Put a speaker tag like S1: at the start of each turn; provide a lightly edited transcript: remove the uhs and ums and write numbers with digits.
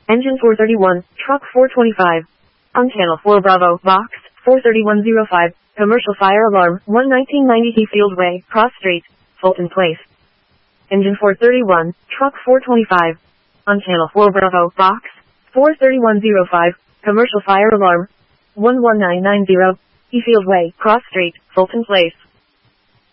S1: Engine 431, Truck 425. On Channel 4 Bravo, Box 43105, Commercial Fire Alarm, 11990 Heathfield Way, Cross Street, Fulton Place. Engine 431, Truck 425. On Channel 4 Bravo, Box 43105, Commercial Fire Alarm, 11990 Heathfield Way, Cross Street, Fulton Place.